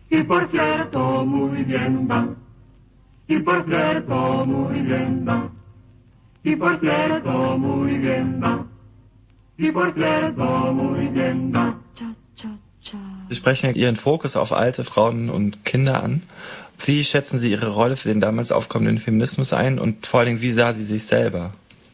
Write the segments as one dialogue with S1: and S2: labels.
S1: Y por cierto, muy bien va. Y por cierto, muy bien va. Y por cierto, muy bien va. Y por cierto, muy bien va.
S2: Sie sprechen ja Ihren Fokus auf alte Frauen und Kinder an. Wie schätzen Sie Ihre Rolle für den damals aufkommenden Feminismus ein und vor allen Dingen, wie sah sie sich selber?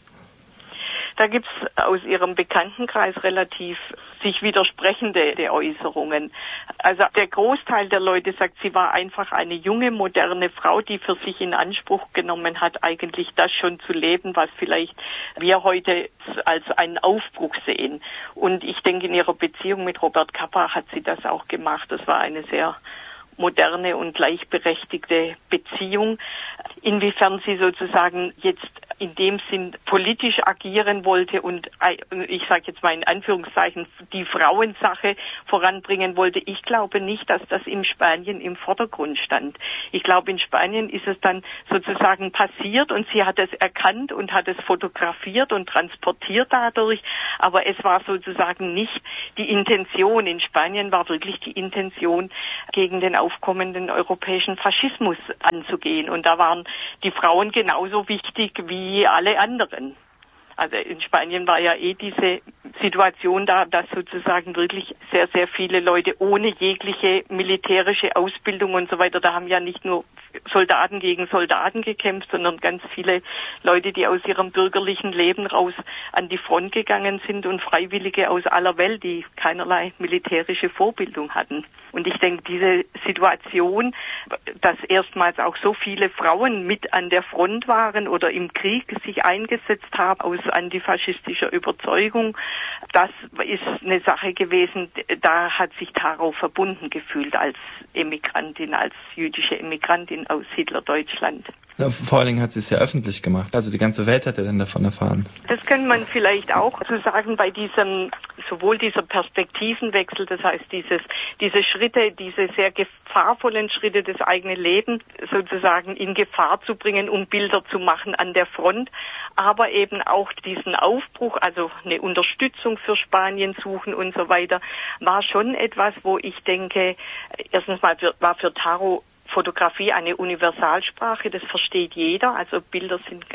S3: Da gibt's aus ihrem Bekanntenkreis relativ sich widersprechende Äußerungen. Also der Großteil der Leute sagt, sie war einfach eine junge, moderne Frau, die für sich in Anspruch genommen hat, eigentlich das schon zu leben, was vielleicht wir heute als einen Aufbruch sehen. Und ich denke, in ihrer Beziehung mit Robert Capa hat sie das auch gemacht. Das war eine sehr moderne und gleichberechtigte Beziehung. Inwiefern sie sozusagen jetzt in dem Sinn politisch agieren wollte und ich sage jetzt mal in Anführungszeichen die Frauensache voranbringen wollte. Ich glaube nicht, dass das in Spanien im Vordergrund stand. Ich glaube, in Spanien ist es dann sozusagen passiert und sie hat es erkannt und hat es fotografiert und transportiert dadurch, aber es war sozusagen nicht die Intention. In Spanien war wirklich die Intention, gegen den aufkommenden europäischen Faschismus anzugehen, und da waren die Frauen genauso wichtig wie alle anderen. Also in Spanien war ja diese Situation da, dass sozusagen wirklich sehr, sehr viele Leute ohne jegliche militärische Ausbildung und so weiter, da haben ja nicht nur Soldaten gegen Soldaten gekämpft, sondern ganz viele Leute, die aus ihrem bürgerlichen Leben raus an die Front gegangen sind und Freiwillige aus aller Welt, die keinerlei militärische Vorbildung hatten. Und ich denke, diese Situation, dass erstmals auch so viele Frauen mit an der Front waren oder im Krieg sich eingesetzt haben aus antifaschistischer Überzeugung, das ist eine Sache gewesen, da hat sich Taro verbunden gefühlt als Emigrantin, als jüdische Emigrantin aus Hitlerdeutschland.
S2: Ja, vor allen Dingen hat sie es ja öffentlich gemacht. Also die ganze Welt hat ja dann davon erfahren.
S3: Das kann man vielleicht auch so sagen bei sowohl dieser Perspektivenwechsel, das heißt diese Schritte, diese sehr gefahrvollen Schritte, das eigene Leben sozusagen in Gefahr zu bringen, um Bilder zu machen an der Front, aber eben auch diesen Aufbruch, also eine Unterstützung für Spanien suchen und so weiter, war schon etwas, wo ich denke, erstens mal war für Taro Fotografie eine Universalsprache, das versteht jeder. Also Bilder sind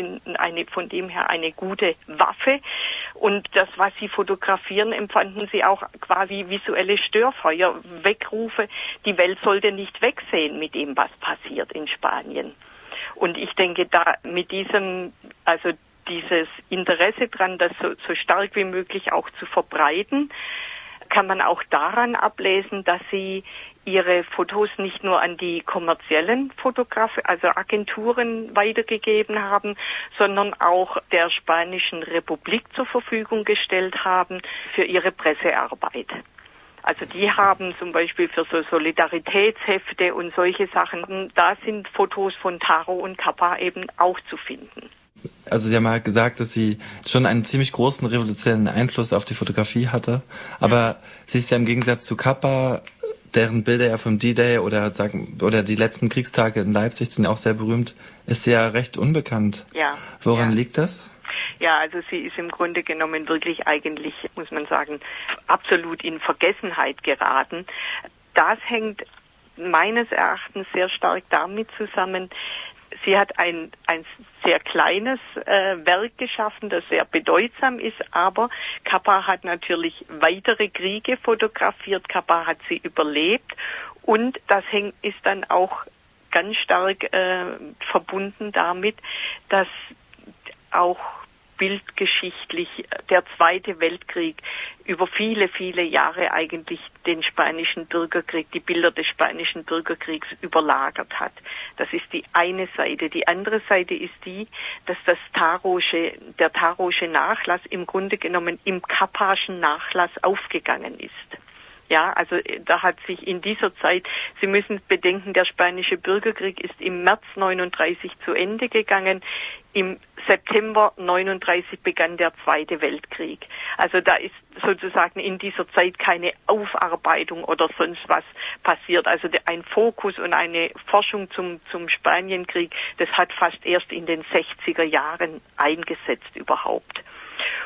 S3: von dem her eine gute Waffe. Und das, was sie fotografieren, empfanden sie auch quasi visuelle Störfeuer, Weckrufe. Die Welt sollte nicht wegsehen mit dem, was passiert in Spanien. Und ich denke, da mit dieses Interesse dran, das so stark wie möglich auch zu verbreiten, kann man auch daran ablesen, dass sie ihre Fotos nicht nur an die kommerziellen Fotografen, also Agenturen weitergegeben haben, sondern auch der Spanischen Republik zur Verfügung gestellt haben für ihre Pressearbeit. Also die haben zum Beispiel für so Solidaritätshefte und solche Sachen, da sind Fotos von Taro und Capa eben auch zu finden.
S2: Also Sie haben halt gesagt, dass sie schon einen ziemlich großen revolutionären Einfluss auf die Fotografie hatte, aber sie ist ja im Gegensatz zu Capa, deren Bilder ja vom D-Day oder die letzten Kriegstage in Leipzig sind auch sehr berühmt, ist sie ja recht unbekannt.
S3: Ja.
S2: Woran liegt das?
S3: Ja, also sie ist im Grunde genommen wirklich eigentlich, muss man sagen, absolut in Vergessenheit geraten. Das hängt meines Erachtens sehr stark damit zusammen, sie hat ein sehr kleines Werk geschaffen, das sehr bedeutsam ist, aber Capa hat natürlich weitere Kriege fotografiert, Capa hat sie überlebt, und das ist dann auch ganz stark verbunden damit, dass auch bildgeschichtlich der Zweite Weltkrieg über viele, viele Jahre eigentlich den Spanischen Bürgerkrieg, die Bilder des Spanischen Bürgerkriegs überlagert hat. Das ist die eine Seite. Die andere Seite ist die, dass der Tarosche Nachlass im Grunde genommen im Capaschen Nachlass aufgegangen ist. Ja, also da hat sich in dieser Zeit, Sie müssen bedenken, der Spanische Bürgerkrieg ist im März 39 zu Ende gegangen. Im September 39 begann der Zweite Weltkrieg. Also da ist sozusagen in dieser Zeit keine Aufarbeitung oder sonst was passiert. Also ein Fokus und eine Forschung zum Spanienkrieg, das hat fast erst in den 60er Jahren eingesetzt überhaupt.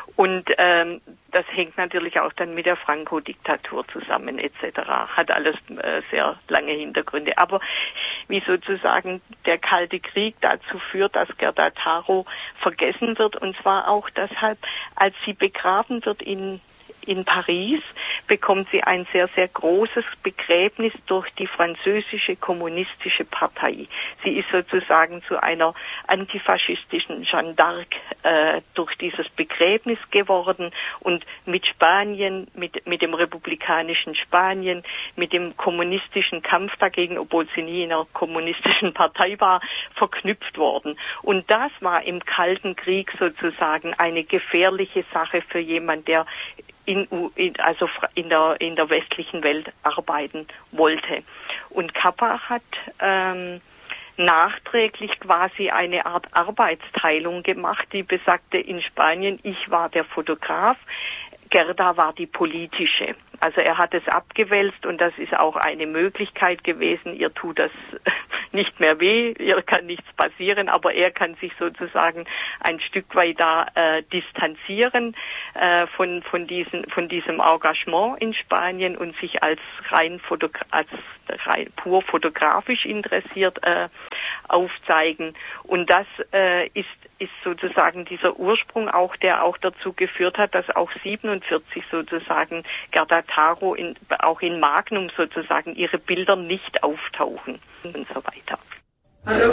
S3: Und das hängt natürlich auch dann mit der Franco-Diktatur zusammen etc. Hat alles sehr lange Hintergründe. Aber wie sozusagen der Kalte Krieg dazu führt, dass Gerda Taro vergessen wird, und zwar auch deshalb, als sie begraben wird in Paris, bekommt sie ein sehr, sehr großes Begräbnis durch die französische kommunistische Partei. Sie ist sozusagen zu einer antifaschistischen Jeanne d'Arc durch dieses Begräbnis geworden, und mit Spanien, mit dem republikanischen Spanien, mit dem kommunistischen Kampf dagegen, obwohl sie nie in einer kommunistischen Partei war, verknüpft worden. Und das war im Kalten Krieg sozusagen eine gefährliche Sache für jemand, der in der westlichen Welt arbeiten wollte. Und Capa hat nachträglich quasi eine Art Arbeitsteilung gemacht, die besagte, in Spanien, ich war der Fotograf, Gerda war die politische. Also er hat es abgewälzt, und das ist auch eine Möglichkeit gewesen. Ihr tut das nicht mehr weh, ihr kann nichts passieren, aber er kann sich sozusagen ein Stück weit da distanzieren von diesem Engagement in Spanien und sich als rein pur fotografisch interessiert aufzeigen. Und das ist sozusagen dieser Ursprung auch, der auch dazu geführt hat, dass auch 47 sozusagen Gerda Taro auch in Magnum sozusagen ihre Bilder nicht auftauchen und so weiter.